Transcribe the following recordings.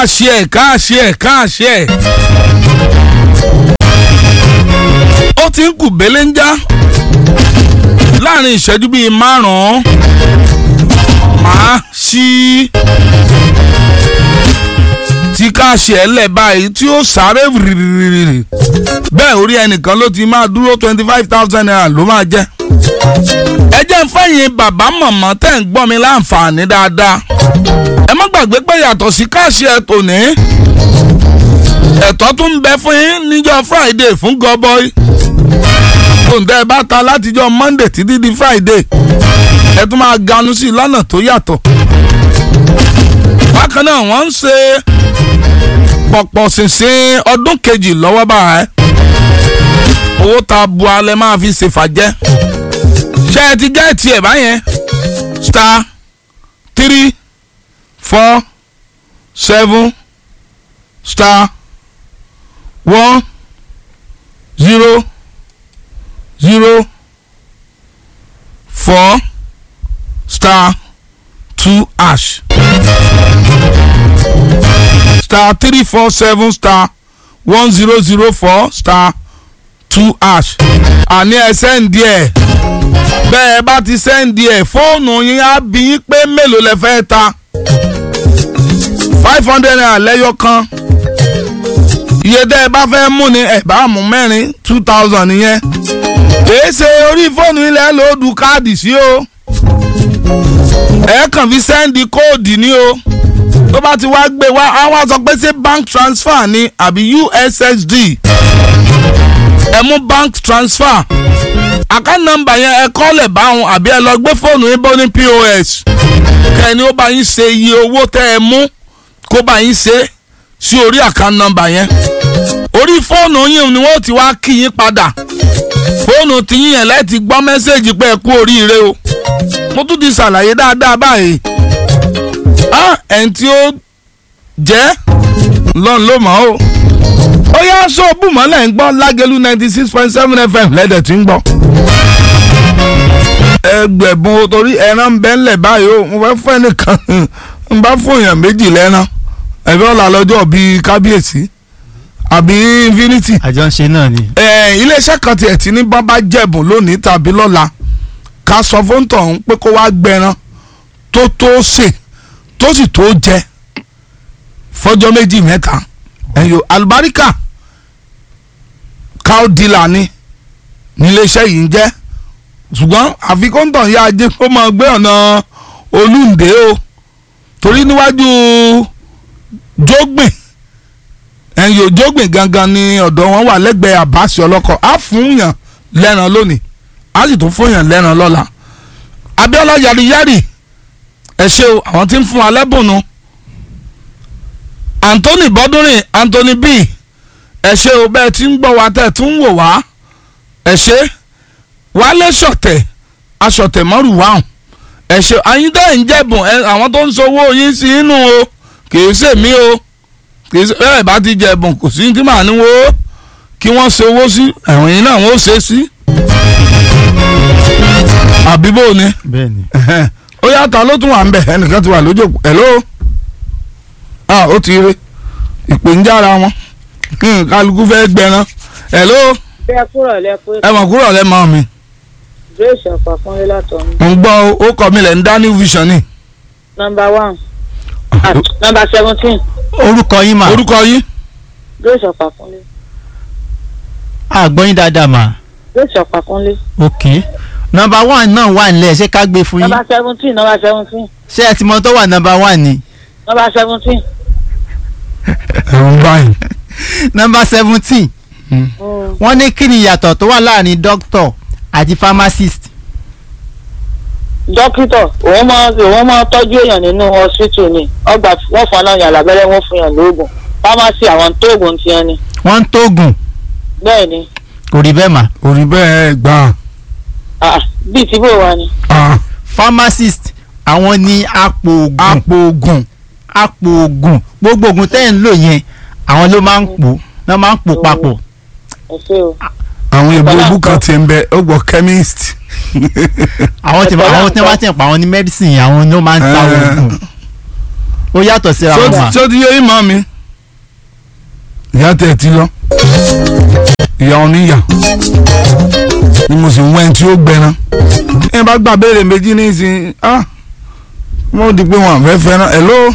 káàṣì ẹ̀. ó ti ń kù belenja láàrin ìṣẹ́jú bíi 5 máa ṣí tí káàṣì ẹ̀ lẹ̀ báyìí tí ó sáré rìrìrìrì bẹ́ẹ̀ orí ẹnìkan ló ti máa dúró 25,000 naira ló máa jẹ́. ẹ jẹ́ ń fẹ́yìn bàbá mọ̀mọ́ tẹ̀ ń gbọ́ mi láǹfààní dáadáa. ẹ má gbàgbé pé yàtọ̀ sí káàṣì ẹ̀ tòní ẹ̀tọ́ tún ń bẹ fún yín níjọ́ Friday fún gọbọi. tòǹtẹ̀ ẹ bá ta látijọ́ Monday títí di Friday ẹ tún máa ganu sí i lọ́nà tó yàtọ̀. bákan náà wọ́n ń ṣe pọ̀pọ̀ ṣìnṣìn ọdún kejì lọ́wọ́ báyìí. owó ta bu alẹ́ máa fi ṣèfàjẹ́. ṣé ẹ ti gẹ́ẹ̀tì ẹ̀ báyẹn star 3 4 7 star 1 0 0 4 star 2 hash star 3 4 7 star 1 0 0 4 star 2 hash. àní ẹ sẹ́ǹdì ẹ̀ bẹ́ẹ̀ bá ti sẹ́ǹdì ẹ̀ fóònù yín á bí yín pé mélòó lẹ fẹ́ ta 500 naira lẹ́yọ kan. iye tẹ́ ẹ bá fẹ́ mú ni ẹ bá mú mẹ́rin 2000 nìyẹn. kìí ṣe orí fóònù ilẹ̀ lòdù káàdì sí o. ẹ kàn fi sẹ́ǹdì kóòdì ní o. tó bá ti wá gbé wá á wá sọ pé ṣé bank transfer ni àbí USSD. ẹ mú bank transfer. account number yẹn ẹ kọ́lẹ̀ báwọn àbí ẹ lọ gbé fóònù yín bó ní POS. kẹ́ni ó bá yín ṣe iye owó tẹ́ ẹ mú kó bá yín ṣe sí orí account number yẹn. orí fóònù yín ni wọ́n ti wá kí yín padà. fóònù tí yín yẹn láti gbọ́ mẹ́sẹ̀gì pé ẹ kú oríire o. mo tún ti ṣàlàyé dáadáa báyìí. ẹni tí ó jẹ́ lọ́n ló mọ̀ o. ó yá aṣọ òbúmọ́lẹ̀ ń gbọ́ Lágẹ̀lú 96.7 FM lẹ́dẹ̀ tí ń gbọ́. ẹgbẹ̀bùn torí ẹran ń bẹ́ ńlẹ̀ báyìí o mo fẹ́ fún ẹnìkan ń bá fún èèyàn méjì lẹ́ran ẹ̀fẹ́ ọ̀la lọ́jọ́ bíi kábíyèsí àbí infinity. àjọṣe náà ni. iléeṣẹ́ kan tiẹ̀ ti ní bábá jẹ̀bùn lónìí tàbí lọ́la ká sọ fún tọ̀hún pé kó wá gbẹran tó sè tó sì tó jẹ fọjọ́ méjì mẹ́ta ẹ̀yọ́ àlùbáríkà cow dealer ni níléeṣẹ́ yìí ń jẹ́ ṣùgbọ́n àfikún tàn yá ajé kó máa gbé ọ̀nà Olúǹdé o torí níwájú Jógbìn ẹ̀yọ́ Jógbìn gangan ni ọ̀dọ̀ wọn wà lẹ́gbẹ̀ẹ́ Àbáṣe ọlọ́kọ̀ á fún yàn lẹ́ran lónìí á sì tún fún yàn lẹ́ran lọ́la. Abíọ́lá yariyari ẹ ṣé o àwọn tí ń fún wa lẹ́bùnú Anthony Bọ́dúnrìn Anthony B ẹ ṣé o bẹ́ẹ̀ tí ń gbọ́ wa tẹ̀ tún ń wò wá ẹ ṣé Wálé Ṣọ̀tẹ̀ aṣọ̀tẹ̀ mọ́rù wáhùn ẹ ṣé àyíndé ń jẹ̀bùn àwọn tó ń sowó yín sí inú o kìí ṣe mí o kìí ṣe bẹ́ẹ̀ bá ti jẹ̀bùn kò sí tí màá ní wo kí wọ́n ṣe owó sí ẹ̀wọ̀n yín náà wọ́n ó ṣe sí. àbíbò ni bẹ́ẹ̀ni. ó yàtọ̀ ló tún wà ń bẹ̀ ẹnìkan ti wà lójú òpó hello ó ti rí ìpèníjára wọn kálukú fẹ́ gbẹran hello ẹ mọ̀ kúrò lẹ́ mọ́ mi. Grace Ọ̀pákúnlé látọ̀run. mo ń gbọ́ ó kọ́ mi lẹ̀ ń dá New Vision ni. Number 1 number 17. orúkọ yín mà. orúkọ yín. Grace Ọ̀pákúnlé. àgbọ̀yìn dáadáa mà. Grace Ọ̀pákúnlé. ok number 1 náà wà nílẹ̀ ṣé ká gbé fún yín. number 17 number 17. ṣé ẹ ti mọ tó wà number 1 ni. number 17. ẹ̀rù ń báyìí. number 17. wọ́n ní kí ni ìyàtọ̀ tó wà láàrin doctor àti pharmacist. dókítà òun máa tọ́jú èèyàn nínú hospital ni ọgbà wọ́n fún aláwọ̀ lábẹ́rẹ́ wọ́n fún yàn lóògùn pharmacy àwọn tóògùn tiẹ̀ ni. wọ́n ń tóògùn. bẹ́ẹ̀ ni. kò rí bẹ́ẹ̀ mà. kò rí bẹ́ẹ̀ gbà. bíi tí bò wá ni. pharmacist àwọn ni apòògùn gbogbo oògùn tẹ́ ń lò yẹn àwọn ló máa ń pò papọ̀. ẹ ṣé o. àwọn ìbò kan ti ń bẹ ó gbọ́ chemist. àwọn tí wọ́n ti ń pa àwọn ní medicine àwọn ló máa ń ta oògùn. ó yàtọ̀ síra wọn mà. ṣé o ti yé ìmọ̀ mi ìyá tẹ̀ ti lọ ìyá oníyà ni mo sì ń wẹ́n tí ó gbẹran ẹ bá gbà béèrè méjì ní ìsìn wọ́n di pé wọn àfẹ́ fẹ́ràn hello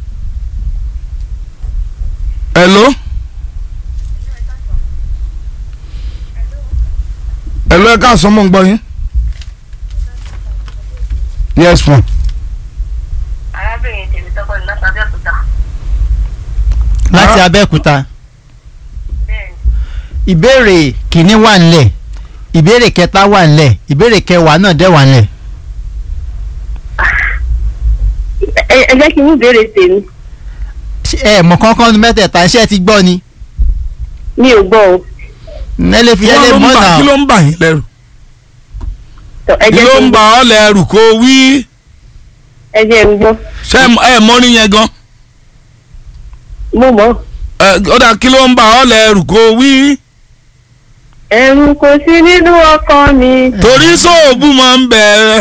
ẹ káàsán mọ̀ ń gbọ́ yín yes ma. arábìnrin tèmi tọkọ ní láti Abẹ́òkúta. láti Abẹ́òkúta. bẹ́ẹ̀ni. ìbéèrè kìíní wà nílẹ̀ ìbéèrè kẹta wà nílẹ̀ ìbéèrè kẹwàá náà dẹ̀ wà nílẹ̀. ẹ jẹ́ kí n béèrè tèmi. ẹ mọ̀ kankan ní mẹ́tẹ̀ẹ̀ta iṣẹ́ ti gbọ́ ni. mi ò gbọ́ o. nẹ́lẹ̀ fi yẹ́lẹ̀ mọ́ náà. kí ló ń bà yín lẹ́rù kí ló ń bà ọ́ lẹ́rù kó wí. ẹ jẹ́ n gbọ́. ṣé ẹ mọ̀ ní yẹn gan. mo mọ̀. ó dà kí ló ń bà ọ́ lẹ́rù kó wí. ẹ̀rù kò sí nínú ọkàn mi. torí sóòbù máa ń bẹ̀rẹ̀.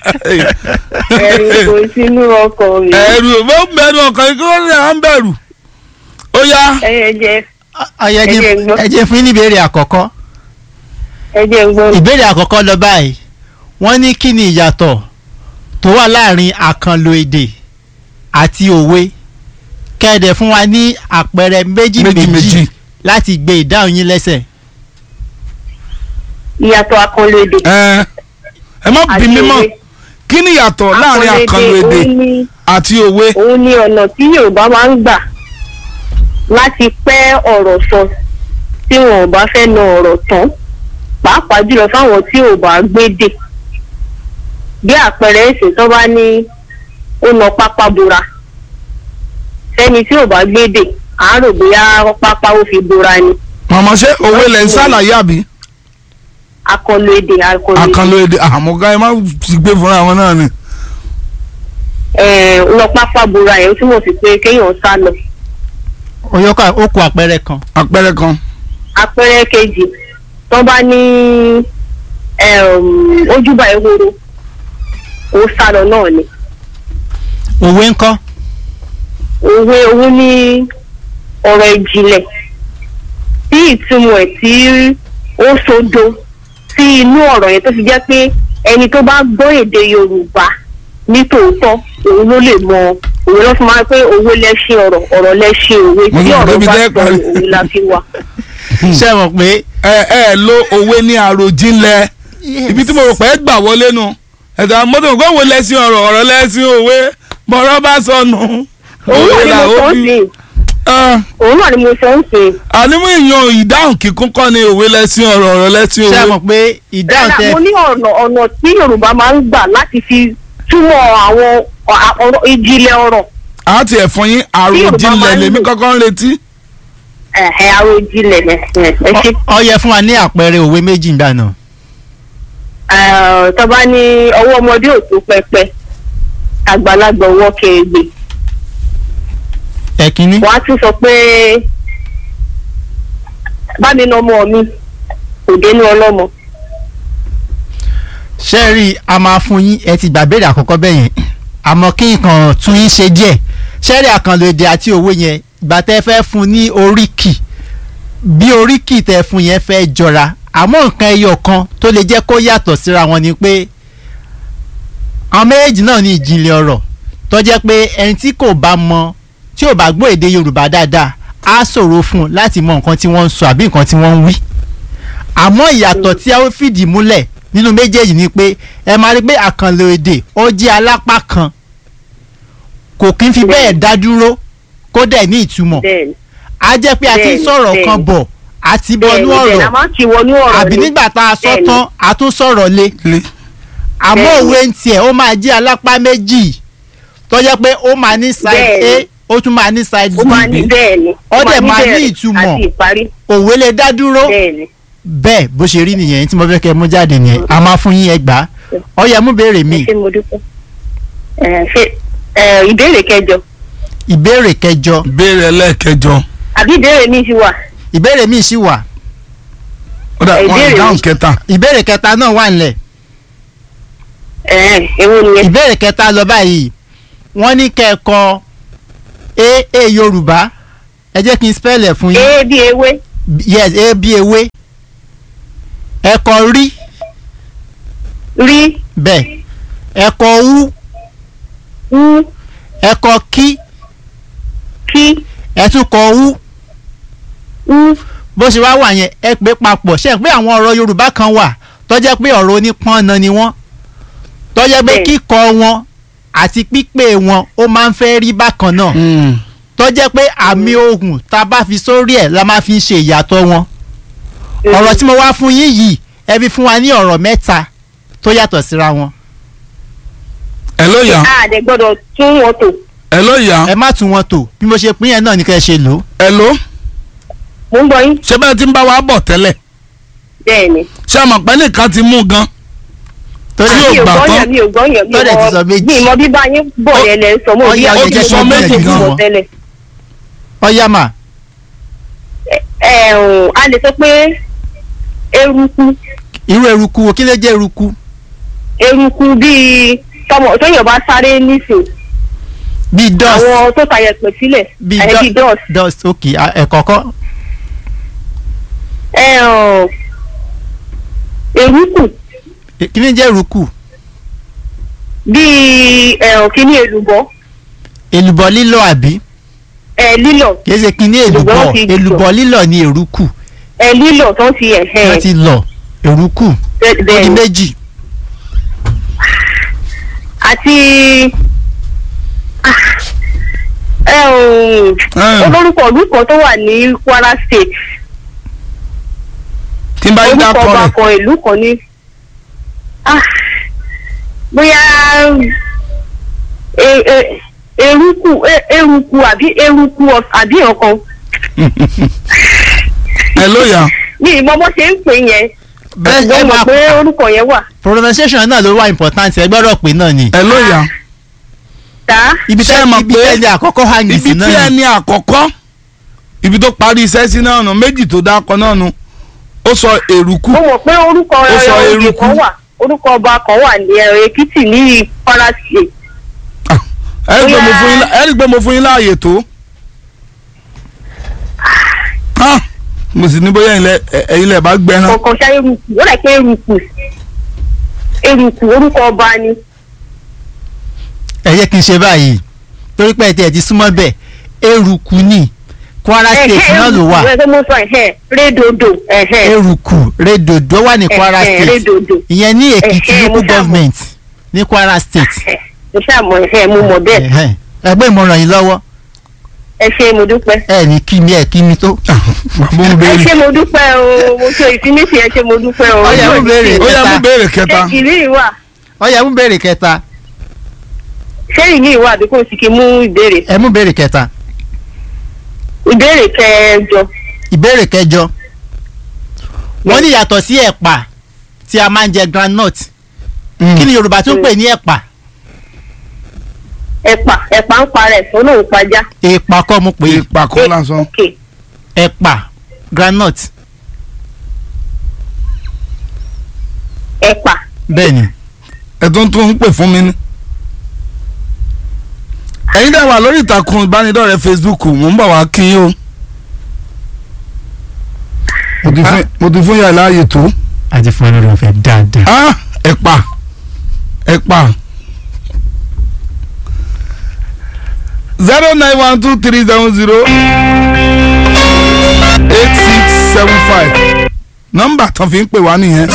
ẹ̀rù kò sí nínú ọkàn mi. ẹ̀rù ó bẹ̀rù ọkàn yìí kí ló ń rẹ̀ á ń bẹ̀rù. ó yá. ẹ jẹ́ ẹ jẹ́ fún yín ní ìbéèrè àkọ́kọ́. ẹ jẹ́ n gbọ́. ìbéèrè àkọ́kọ́ lọ báyìí wọ́n ní kí ni ìyàtọ̀ tó wà láàrin àkànlò èdè àti òwe kẹ́ẹ̀dẹ̀ fún wa ní àpẹẹrẹ méjì méjì láti gbé ìdáhùn yín lẹ́sẹ̀. ìyàtọ̀ àkànlò èdè. ẹ má bí mi mọ́ kí ni ìyàtọ̀ láàrin àkànlò èdè àti òwe. òun ni ọ̀nà tí Yorùbá máa ń gbà láti pẹ́ ọ̀rọ̀ sọ tí wọn ò bá fẹ́ na ọ̀rọ̀ tán pàápàá jùlọ fáwọn tí ò bá gbédè bí àpẹẹrẹ èsì tó bá ní ó na pápá bora sẹ́ni tí ò bá gbédè àárò bóyá pápá ó fi bora ni. màmá ṣé òwe lẹ̀ ń ṣàlàyé àbí. àkànlò èdè àkànlò èdè àmọ̀gá ẹ má ti gbé fúnra wọn náà ni. lọ pápá bora yẹn ó túmọ̀ sí pé kéèyàn sá lọ. oyọ́ká ó kó àpẹẹrẹ kan. àpẹẹrẹ kan. àpẹẹrẹ kejì tó bá ní ojúbà ehoro ó sálọ náà ni. òwe ńkọ́. òwe òun ní ọ̀rọ̀ ìjìnlẹ̀ tí ìtumọ̀ ẹ̀ tí ó sodo sí inú ọ̀rọ̀ yẹn tó fi jẹ́ pé ẹni tó bá gbọ́ èdè Yorùbá ní tòótọ́ òun ló lè mọ òwe lọ́ fún wa pé òwe lẹ́ṣin ọ̀rọ̀ lẹ́ṣin òwe tí ọ̀rọ̀ bá sọ òwe la fi wà. ṣé mọ̀ pé ẹ lo òwe ní àròjinlẹ̀ ibi tí mo rò pé ẹ gbà wọlé nu ẹ̀dá mọ́tò nǹkan wo lẹ́sìn ọ̀rọ̀ lẹ́sìn òwe bọ̀rọ̀ bá sọnù òwe là ó fi. òun náà ni mo sọ ń pè. ànímọ̀ èèyàn ìdáhùn kíkún kọ́ ni òwe lẹ́sìn ọ̀rọ̀ lẹ́sìn òwe. ṣé mọ̀ pé ìdáhùn tẹ. mo ní ọ̀nà tí Yorùbá máa ń gbà láti fi túmọ̀ àwọn ìjìnlẹ̀ ọ̀rọ̀. a ti ẹ̀ fún yín àròjinlẹ̀ lèmi kọ́kọ́ ń retí. àròjinlẹ̀ ẹ ṣe. ó yẹ fún wa ní àpẹẹrẹ òwe méjì nígbà náà. tó bá ní ọwọ́ ọmọdé ò tó pẹpẹ àgbàlagbà ọwọ́ kẹgbẹ. ẹ̀kínní. wọ́n á tún sọ pé bá mi nà ọmọ mi kò dénú ọlọ́mọ. ṣé rí a máa fún yín ẹ ti gbà béèrè àkọ́kọ́ bẹ́ẹ̀ yẹn àmọ́ kí nǹkan tún yín ṣe díẹ̀ ṣé rí àkànlò èdè àti òwe yẹn ìgbà tẹ́ fẹ́ fún ní oríkì bí oríkì tẹ́ fún yẹn fẹ́ jọra àmọ́ nǹkan ẹyọ kan tó lè jẹ́ kó yàtọ̀ síra wọn ni pé àwọn méjèèjì náà ní ìjìnlẹ̀ ọ̀rọ̀ tó jẹ́ pé ẹni tí kò bá mọ tí ò bá gbọ́ èdè Yorùbá dáadáa á ṣòro fún un láti mọ nǹkan tí wọ́n ń sọ àbí nǹkan tí wọ́n ń wí àmọ́ ìyàtọ̀ tí a ó fìdí múlẹ̀ nínú méjèèjì ni pé ẹ máa rí pé àkànlò èdè ó jẹ́ alápá kan kò kí n fi bẹ́ẹ̀ dá dúró kó dẹ̀ ní ìtumọ̀ á jẹ́ pé a ti ń sọ̀rọ̀ kan bọ̀ àti bọnú ọ̀rọ̀ àbí nígbà tá a sọ tán a tún sọ̀rọ̀ lé àmọ́ òwe ń tiẹ̀ ó máa jẹ́ alápá méjì tó jẹ́ pé ó máa ní side A ó tún máa ní side B ó dẹ̀ máa ní ìtumọ̀ òwe lè dá dúró bẹ́ẹ̀ bó ṣe rí nìyẹn tí mo fẹ́ kẹ́ mú jáde nìyẹn a máa fún yín ẹgbàá ó yẹ mú béèrè mi. ìbéèrè kẹjọ. ìbéèrè kẹjọ. ìbéèrè ẹlẹ́ẹ̀kẹjọ. àbí ìbéèrè mi ṣì wà. ìbéèrè mi ṣì wà. ó dà wọn ìdáhùn kẹta. ìbéèrè kẹta náà wà nílẹ̀. èwo nìyẹn. ìbéèrè kẹta lọ báyìí wọ́n ní kẹ́ ẹ kọ A Yorùbá ẹ jẹ́ kí n spell ẹ̀ fún yín. A bí ewé. Yes, A bí ewé. Ẹ kọ rí. Rí. Bẹ́ẹ̀. Ẹ kọ wú. Wú. Ẹ kọ kí. Kí. Ẹ tún kọ wú. Wú. Bó ṣe wá wà yẹn ẹ pé papọ̀ ṣe pé àwọn ọ̀rọ̀ Yorùbá kan wà tó jẹ́ pé ọ̀rọ̀ onípọ́nna ni wọ́n tó jẹ́ pé kíkọ wọn àti pípé wọn ó máa ń fẹ́ rí bákan náà tó jẹ́ pé àmì ohùn tá a bá fi sórí ẹ̀ la máa fi ń ṣe ìyàtọ̀ wọn. Ọ̀rọ̀ tí mo wá fún yín yìí ẹ fi fún wa ní ọ̀rọ̀ mẹ́ta tó yàtọ̀ síra wọn. ẹ ló yá. àdẹ gbọ́dọ̀ tún wọn tò. ẹ ló yá. ẹ má tún wọn tò bí mo ṣe pín yẹn náà ní kẹ́ ẹ ṣe lò ó. ẹ ló. mo ń gbọ́ yín. ṣé bẹ́ẹ̀ tí ń bá wa bọ̀ tẹ́lẹ̀. bẹ́ẹ̀ni. ṣé àmọ̀ pẹ́ nìkan ti mú gan. torí mi ò gbọ́ yẹn mi ò gbọ́ yẹn Tọ́lẹ̀ ti sọ méjì. mi ìmọ̀ bíbá yín bọ̀ yẹn lẹ́ sọ mọ́ Ó yá, ó ti sọ méjì gan. tẹ́lẹ̀. ọ̀yá mà. A lè sọ pé eruku. Irú eruku wo kí ló jẹ́ eruku? Eruku bíi tóyàn bá sáré nísìn. Bíi dust. Àwọn tó ta yẹpẹ̀ sílẹ̀. Bíi dust. Dust ok ẹ kọ́kọ́. Eruku. Kí ni jẹ́ eruku? Bíi kíní èlùbọ́. Èlùbọ́ lílọ̀ àbí? Lílọ̀. Kì í ṣe kíní èlùbọ́ èlùbọ́ lílọ̀ ni eruku. Lílọ̀ tó ti wọ́n ti lọ eruku. ó di méjì. Àti olórúkọ ìlú kan tó wà ní Kwara State. tí n bá yín dákọ orúkọ rẹ̀. ọba kan ìlú kan ní bóyá eruku àbí ọ̀kan. ẹ ló yá. ní ìmọ̀ bó ṣe ń pè yẹn. bẹ́ẹ̀ ẹ mọ̀ pé orúkọ yẹn wà. pronunciation náà ló wà important ẹ gbọ́dọ̀ pé náà ni. ẹ ló yá. tá. ibi ṣé ẹ mọ̀ tí pé ẹni àkọ́kọ́ hang sí ibi náà tí ni. ẹni àkọ́kọ́ ibi tó parí iṣẹ́ sí náà nù méjì tó dákọ náà nù ó sọ eruku. mo mọ̀ pé orúkọ Ó sọ oyè eruku. kan wà orúkọ ọba kan wà ní Èkìtì ní Kwara State. ẹ rí i pé mo fún yín láàyè tó. mo sì ní bóyá ẹ̀yin lẹ bá gbẹ́ràn. kọ̀ọ̀kan ṣá eruku ó rẹ̀ pé eruku orúkọ ọba ni. ẹ yẹ kí n ṣe báyìí torí pé ẹ ti súnmọ́ bẹ́ẹ̀ eruku ni Kwara State náà ló wà. ẹ mo sọ rédòdò. eruku rédòdò wà ní Kwara State rédòdò. ìyẹn ní Èkìtì mo local ṣàmọ̀. government ní Kwara State. mo ṣàmọ̀ mo mọ̀ bẹ́ẹ̀. ẹgbẹ́ ìmọ̀ràn yìí lọ́wọ́ ẹ ṣé mo dúpẹ́. ẹ ní kí mi tó. mo ń ẹ béèrè. ṣé mo dúpẹ́ o mo ṣe ìfinísì ẹ ṣé mo dúpẹ́ o. Ó yá, mo béèrè. ó yá mú béèrè kẹta. ṣé ìlú ìwà ọ̀yá mú béèrè kẹta. ṣé ìlú ìwà àbí kò sì kí mú ìbéèrè. ẹ mú béèrè kẹta. ìbéèrè kẹjọ. ìbéèrè kẹjọ. wọ́n ní yàtọ̀ sí ẹ̀pà tí a máa ń jẹ groundnut kí ni Yorùbá tún pè ní ẹ̀pà. ẹ̀pà ń parẹ́ olóhùn pajá. ẹ̀pà kọ́ mo pè é. ìpàkọ́ lásán. ok ẹ̀pà groundnut ẹ̀pà. bẹ́ẹ̀ ni. ẹ tó ń pè fún mi ní. ẹ̀yin dẹ̀ wà lórí ìtàkùn ìbánidọ́rẹ̀ẹ́ Facebook mò ń bọ̀ wá kí yín o. mo ti fún yàrá láàyè tó. àti fún olórí ọ̀fẹ́ dáadáa. ẹ̀pà 09123708675 nọ́mbà tán fi ń pè wá nìyẹn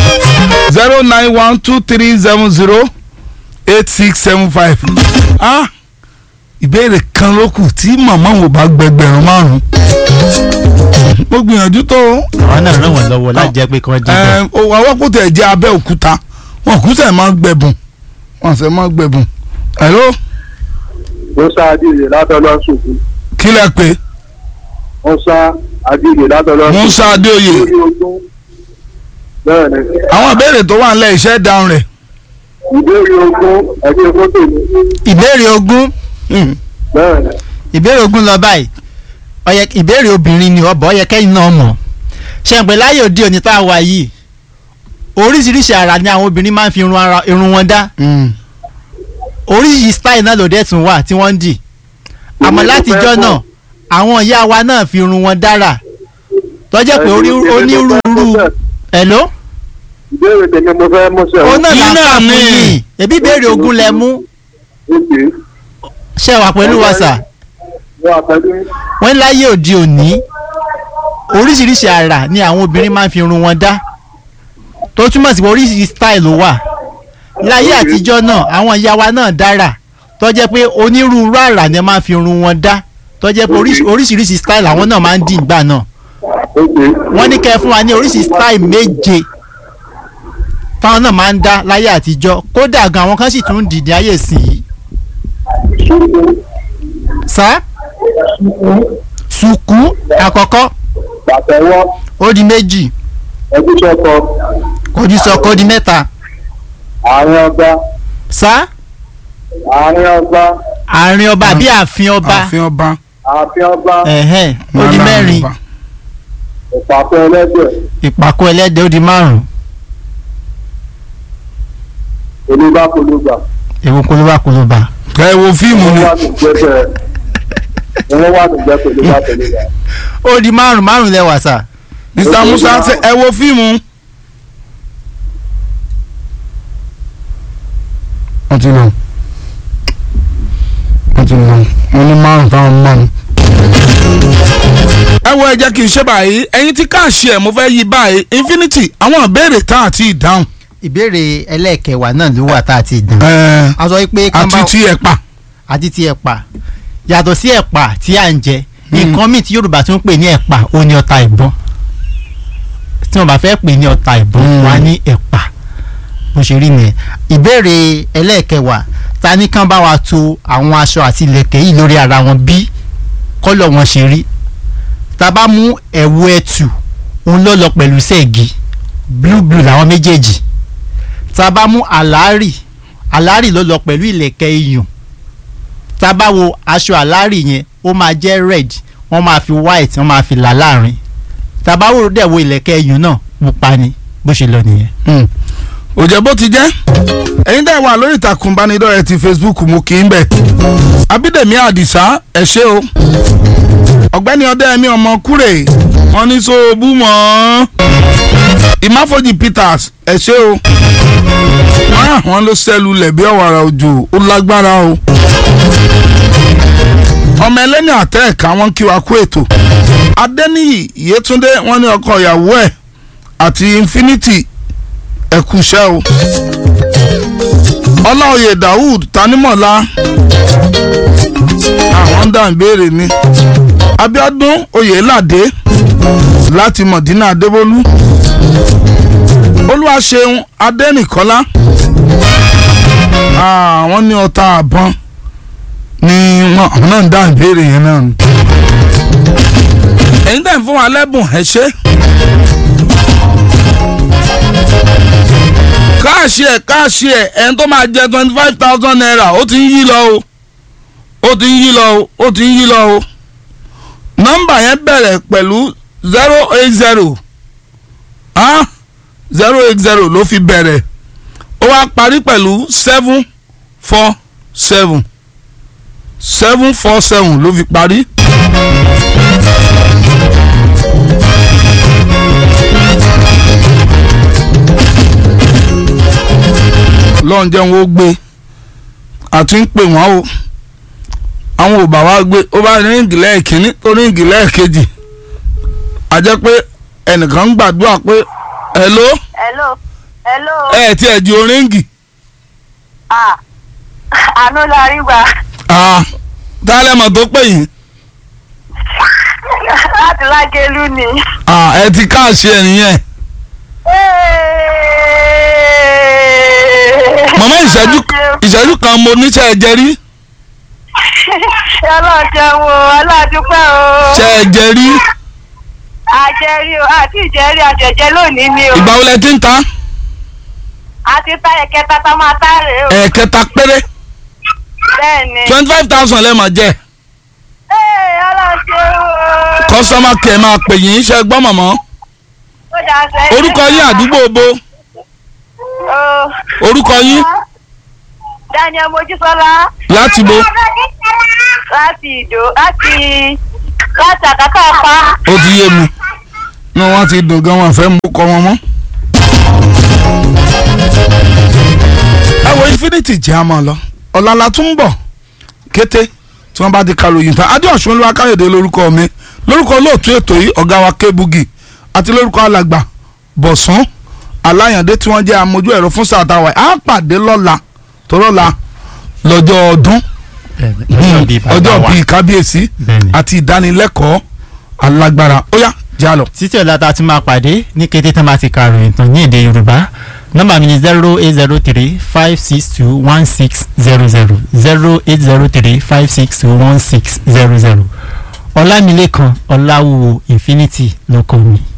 09123708675 ìbéèrè kan ló kù tí màmá wọn bá gbẹgbẹ̀rún márùn mo gbìyànjú tó. àwọn náà ràn wọ́n lọ́wọ́ láti jẹ́ pé kí wọ́n jí bẹ́ẹ̀. àwọn kò tẹ̀ jẹ́ Abẹ́òkúta wọn kù sẹ̀ máa gbẹ̀bùn wọn sẹ̀ máa gbẹ̀bùn. hello. Musa Adìyẹ látọ̀lọ́ ṣùkú. kí lẹ pé. Musa Adìyẹ látọ̀lọ́ ṣùkú. Musa Adéoyè. bẹ́ẹ̀ni. àwọn ìbéèrè tó wà nílẹ̀ iṣẹ́ dáhùn rẹ̀. ìbéèrè ogún ẹgbẹ́ fótó mi. ìbéèrè ogún. bẹ́ẹ̀ni. ìbéèrè ogún lọ báyìí ìbéèrè obìnrin ni ọbọ̀ yẹ kẹ́yìn náà mọ̀ ṣẹ̀ǹpẹ̀ láyé òde òní tá a wà yìí oríṣiríṣi àrà ni àwọn obìnrin máa ń fi irun wọn dá oríṣiríṣi style náà lòdì ẹ̀tún wà tí wọ́n ń dì àmọ́ látijọ́ náà àwọn ìyá wa náà fi irun wọn dára tó jẹ́ pé onírúurú ẹ̀ló. ìbéèrè tèmi mo fẹ́ mú sẹ́wọ̀n. ó náà là ń kà fún yìí ẹbí béèrè ogún lẹ mú. ṣé wà pẹ̀lú wa sà. wọ́n láyé òde òní oríṣiríṣi àrà ni àwọn obìnrin máa ń fi irun wọn dá tó túmọ̀ sí pé oríṣiríṣi style ló wà. láyé àtijọ́ náà àwọn ìyá wa náà dára tó jẹ́ pé onírúurú àrà ni wọ́n máa ń fi irun wọn dá tó jẹ́ pé oríṣiríṣi style àwọn náà máa ń dì nígbà náà. wọ́n ní kẹ́ fún wa ní oríṣi style méje táwọn náà máa ń dá láyé àtijọ́ kódà gan àwọn kan sì tún ń dìde ayé sí i. sá sùkú àkọ́kọ́ pàtẹ́wọ́ ó di méjì ẹ̀dúnṣọ́kọ kojú sọkọ ó di mẹ́ta. àárín ọba sá àárín ọba àárín ọba bí ààfin ọba ààfin ọba. ààfin ọba ó di mẹ́rin ìpàkọ́ ẹlẹ́dẹ̀ ìpàkọ́ ẹlẹ́dẹ̀ ó di márùn-ún. olúbákolúbà èwo kolóbákolóbá. ẹ wo fíìmù ni. wọ́n wà ní jẹ́ olúbákolúbà. ó di márùn-ún lẹ́wà sà. Mr. Musa ṣe ẹ wo fíìmù. wọ́n ti lọ wọ́n ní márùn táwọn mọ́ ni. ẹ wo ẹ jẹ́ kí n ṣe báyìí ẹ̀yin tí káàṣì ẹ̀ mo fẹ́ yí báyìí Infinity àwọn ìbéèrè tá àti ìdáhùn. ìbéèrè ẹlẹ́ẹ̀kẹwàá náà ló wà tá a ti dùn. a sọ pé àti ti ẹ̀pà. àti ti ẹ̀pà yàtọ̀ sí ẹ̀pà tí à ń jẹ nǹkan míì tí Yorùbá tún pè ní ẹ̀pà ó ní ọta ìbọn tí wọ́n bá fẹ́ pè ní ọta ìbọn wà ní ẹ̀pà bó ṣe rí nìyẹn. ìbéèrè ẹlẹ́ẹ̀kẹwàá ta ní kán bá wa to àwọn aṣọ àti ìlẹ̀kẹ̀ yìí lórí ara wọn bí kọ́lọ̀ wọn ṣe rí. tá a bá mú ẹ̀wù ẹ̀tù òun ló lọ pẹ̀lú sẹ́ẹ̀gì blue làwọn méjèèjì. tá a bá mú àlárì ló lọ pẹ̀lú ìlẹ̀kẹ̀ iyùn. tá a bá wo aṣọ àlárì yẹn ó máa jẹ́ red wọ́n máa fi white wọ́n máa fi là láàrin. tá a bá wò dẹ̀ wo ìlẹ̀kẹ̀ iyùn náà pupa ni bó ṣe lọ nìyẹn. òjẹ́ bó ti jẹ́ ẹ̀yin dẹ̀ wà lórí ìtàkùn ìbánidọ́rẹ̀ẹ́ ti Facebook mo kì í bẹ̀. Abídèmí Àdìsá ẹ ṣé o ọ̀gbẹ́ni Ọdẹ́yẹmí ọmọ kúrè wọn ní sóòbù mọ́ Ìmáfojì Peters ẹ ṣé o wọn ló ṣẹlú lẹ̀bí ọ̀wàrà òjò ó lágbára o ọmọ ẹlẹ́ni àtẹ ẹ̀ka wọn kí wa kú ètò Adéníyì Yétúndé wọn ní ọkọ ìyàwó ẹ̀ àti Infinity ẹ̀kúṣẹ́ o Ọláoyè Daoud Tanímọ̀lá àwọn dá ìbéèrè ni Abíọ́dún Oyèládé láti Mọ̀dínà Adébólú Olúwaṣeun Adẹ́nìkọ́lá àwọn ní ọta àbọn ni àwọn náà ń dá ìbéèrè yẹn náà ẹ̀yin tẹ̀ ń fún wa lẹ́bùn ẹ ṣé. káàṣì ẹ̀ ẹni tó máa jẹ 25,000 naira ó ti ń yí lọ o nọ́mbà yẹn bẹ̀rẹ̀ pẹ̀lú 080 080 ló fi bẹ̀rẹ̀ ó wá parí pẹ̀lú 747 ló fi parí. lọ́n jẹun ó gbé àti ń pè wọ́n o àwọn ò bá wá gbé ó bá ní ìgìlẹ̀ ìkíní tó ní ìgìlẹ̀ ìkejì a jẹ́ pé ẹnìkan ń gbàdúrà pé hello ẹ ti ẹ̀ di oríǹgì. àánú la rí gbà. tálẹ́mọ̀ tó pè yín. láti Lágẹ̀lú ni. ẹ ti káàṣì ẹ̀ nìyẹn. màmá ìṣẹ́jú kan mo níṣẹ́ ẹ jẹ rí. ọlọ́jọ́ wo aládùúgbò o. ṣe ẹ jẹ rí. àjẹrí o àti ìjẹrí àjẹjẹ lónìí ni o. ìgbà wo lẹ ti ń ta. a ti ta ẹ̀kẹta tá máa tá rèé o. ẹ̀kẹta péré. bẹ́ẹ̀ni. 25,000 lẹ́ẹ̀ máa jẹ. ọlọ́jọ́ o. kọ́sọ́mà kẹ̀ máa pè yín ṣe gbọ́ mọ̀mọ́. orúkọ yín àdúgbò bo. orúkọ yín. Daniel Mojísọ́lá. láti bo Láti Ìdó láti àkàkà apá. ó ti yé mi ní wọ́n ti dùn gan wọn fẹ́ mú kọ́ wọn mọ́. ẹ wo Infinity jẹ́ àmọ́ lọ ọ̀làlà tún ń bọ̀ kété tí wọ́n bá ti ka ròyìn tán Adéọ̀sùn Olúwa Káyọ̀dé lórúkọ mi lórúkọ olóòtú ètò yìí ọ̀gá wa Kébugi àti lórúkọ alàgbà Bọ̀sán Aláyàndé tí wọ́n jẹ́ amójú ẹ̀rọ fún sàtàwà á pàdé lọ́la tó lọ́la lọ́jọ́ ọdún ọjọ́ bíi kábíyèsí àti ìdánilẹ́kọ̀ọ́ alágbára ó yá já lọ. títí ọ̀la tá a tún máa pàdé ní kété tán bá ti ka ròyìn tán ní èdè Yorùbá nọ́mbà mi ni 08035621600 08035621600 Ọlámilékan Ọláwúwo Infinity ló kọ mi.